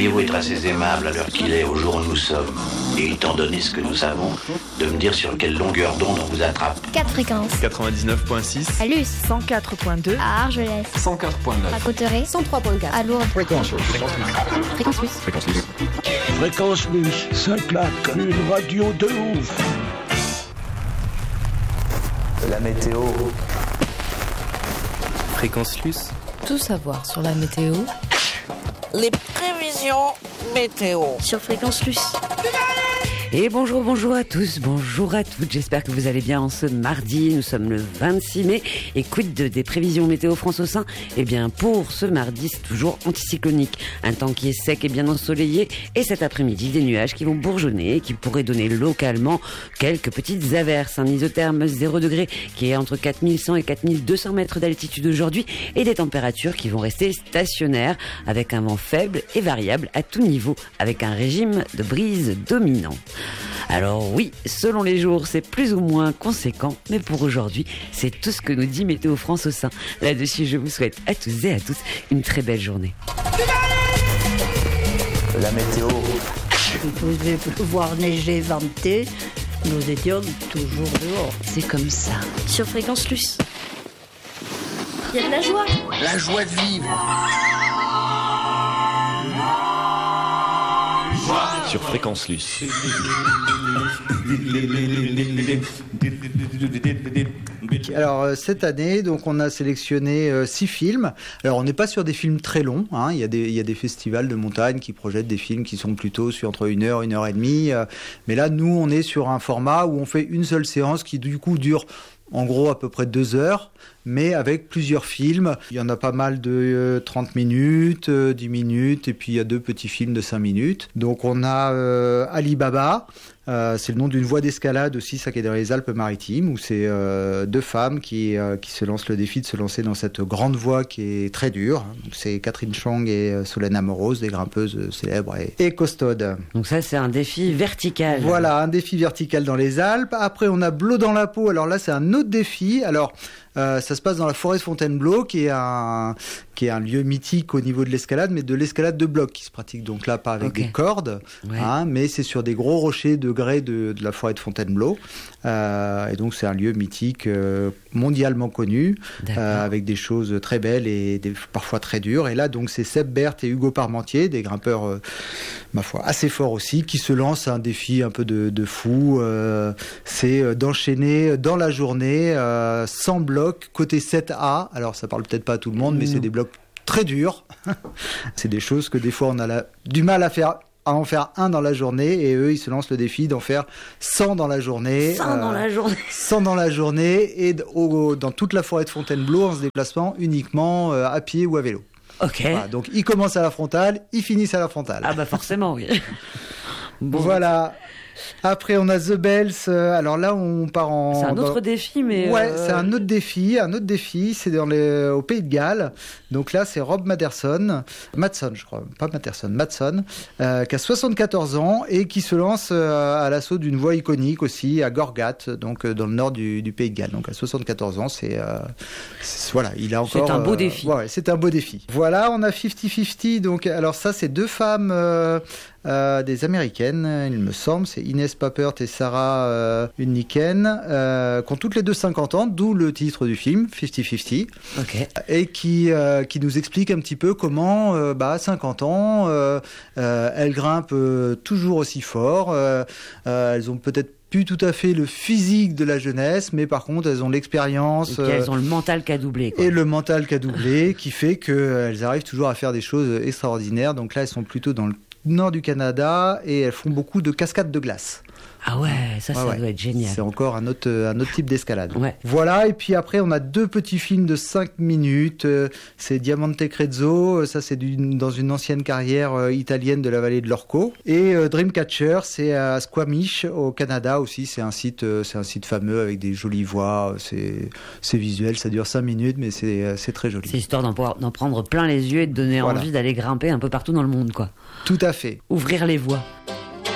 pourriez-vous être assez aimable à l'heure qu'il est, au jour où nous sommes, et étant donné ce que nous savons, de me dire sur quelle longueur d'onde on vous attrape? 4 fréquences. 99.6. À Luce. 104.2. À Argelès. 104.9. À Cauterets. 103.4. À Lourdes. Fréquence Luce. Fréquence Luce. Fréquence Luce. Ça claque. Une radio de ouf. La météo. Fréquence Luce. Tout savoir sur la météo. Les prévisions météo. Sur Fréquence Luce. Et bonjour à tous, bonjour à toutes, j'espère que vous allez bien en ce mardi, nous sommes le 26 mai, et quid des prévisions météo France au sein? Eh bien pour ce mardi, c'est toujours anticyclonique, un temps qui est sec et bien ensoleillé, et cet après-midi des nuages qui vont bourgeonner et qui pourraient donner localement quelques petites averses, un isotherme 0 degré qui est entre 4100 et 4200 mètres d'altitude aujourd'hui, et des températures qui vont rester stationnaires avec un vent faible et variable à tout niveau, avec un régime de brise dominant. Alors oui, selon les jours, c'est plus ou moins conséquent, mais pour aujourd'hui, c'est tout ce que nous dit Météo France au sein. Là-dessus, je vous souhaite à tous et à toutes une très belle journée. La météo. Il faisait pleuvoir, neiger, venter. Nous étions toujours dehors. C'est comme ça. Sur Fréquence Luce. Il y a de la joie. La joie de vivre. Sur Fréquence Luce. Alors cette année, donc on a sélectionné 6 films. Alors on n'est pas sur des films très longs, hein. Il y a des festivals de montagne qui projettent des films qui sont plutôt sur entre 1 heure, 1 heure et demie. Mais là, nous, on est sur un format où on fait une seule séance qui du coup dure en gros à peu près 2 heures, mais avec plusieurs films. Il y en a pas mal de 30 minutes, 10 minutes, et puis il y a 2 petits films de 5 minutes. Donc on a Ali Baba, c'est le nom d'une voie d'escalade aussi, ça qui est dans les Alpes-Maritimes, où c'est 2 femmes qui se lancent le défi de se lancer dans cette grande voie qui est très dure. Donc c'est Catherine Chang et Solène Amoros, des grimpeuses célèbres et costaudes. Donc ça, c'est un défi vertical. Voilà, un défi vertical dans les Alpes. Après, on a Blot dans la peau. Alors là, c'est un autre défi. Alors, ça se passe dans la forêt de Fontainebleau, qui est un lieu mythique au niveau de l'escalade, mais de l'escalade de bloc qui se pratique donc là pas avec des cordes, ouais. Mais c'est sur des gros rochers de grès de la forêt de Fontainebleau. Et donc c'est un lieu mythique mondialement connu, avec des choses très belles et parfois très dures. Et là donc c'est Seb Berthe et Hugo Parmentier, des grimpeurs ma foi assez forts aussi, qui se lancent un défi un peu de fou. C'est d'enchaîner dans la journée 100 blocs côté 7A. Alors ça parle peut-être pas à tout le monde, mais c'est des blocs très durs. C'est des choses que des fois on a du mal à en faire un dans la journée, et eux ils se lancent le défi d'en faire 100 dans la journée. 100 dans la journée. 100 dans la journée, et dans toute la forêt de Fontainebleau en se déplaçant uniquement à pied ou à vélo. Ok. Voilà, donc ils commencent à la frontale, ils finissent à la frontale. Ah bah forcément, oui. Bon. Voilà. Après, on a The Bells. Alors là, on part en... C'est un autre défi, mais... Ouais, c'est un autre défi. C'est au Pays de Galles. Donc là, c'est Rob Matson, je crois. Pas Matterson, Matson, qui a 74 ans et qui se lance à l'assaut d'une voie iconique aussi, à Gorgat, donc dans le nord du Pays de Galles. Donc à 74 ans, voilà, il a encore... C'est un beau défi. Ouais, c'est un beau défi. Voilà, on a 50-50. Donc, alors ça, c'est 2 femmes... des Américaines, il me semble, c'est Inès Papert et Sarah Unniken, qui ont toutes les deux 50 ans, d'où le titre du film, 50-50, okay. Et qui nous explique un petit peu comment, à 50 ans, elles grimpent toujours aussi fort, elles ont peut-être plus tout à fait le physique de la jeunesse, mais par contre, elles ont l'expérience. Et elles ont le mental qui a doublé. Quoi. Et le mental qui a doublé, qui fait qu'elles arrivent toujours à faire des choses extraordinaires. Donc là, elles sont plutôt dans le nord du Canada et elles font beaucoup de cascades de glace. Ah ouais, ça doit être génial. C'est encore un autre type d'escalade. Ouais. Voilà, et puis après, on a 2 petits films de 5 minutes. C'est Diamante Crezzo, ça c'est dans une ancienne carrière italienne de la vallée de l'Orco. Et Dreamcatcher, c'est à Squamish, au Canada aussi. C'est un site fameux avec des jolies voies. C'est visuel, ça dure 5 minutes, mais c'est très joli. C'est histoire d'en prendre plein les yeux et de donner envie d'aller grimper un peu partout dans le monde, quoi. Tout à fait. Ouvrir les voies.